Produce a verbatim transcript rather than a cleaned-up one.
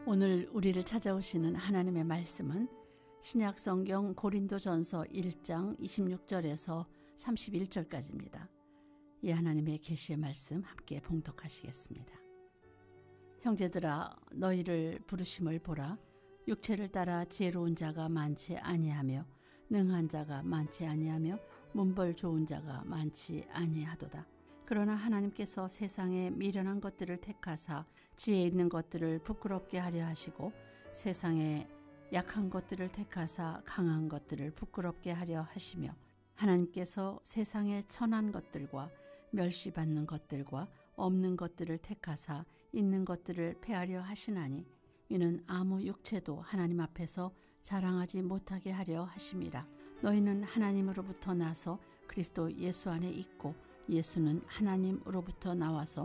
오늘 우리를 찾아오시는 하나님의 말씀은 신약성경 고린도전서 일 장 이십육 절에서 삼십일 절까지입니다. 이 하나님의 계시의 말씀 함께 봉독하시겠습니다. 형제들아, 너희를 부르심을 보라. 육체를 따라 지혜로운 자가 많지 아니하며 능한 자가 많지 아니하며 문벌 좋은 자가 많지 아니하도다. 그러나 하나님께서 세상에 미련한 것들을 택하사 지혜 있는 것들을 부끄럽게 하려 하시고 세상에 약한 것들을 택하사 강한 것들을 부끄럽게 하려 하시며 하나님께서 세상에 천한 것들과 멸시받는 것들과 없는 것들을 택하사 있는 것들을 패하려 하시나니 이는 아무 육체도 하나님 앞에서 자랑하지 못하게 하려 하심이라. 너희는 하나님으로부터 나서 그리스도 예수 안에 있고 예수는 하나님으로부터 나와서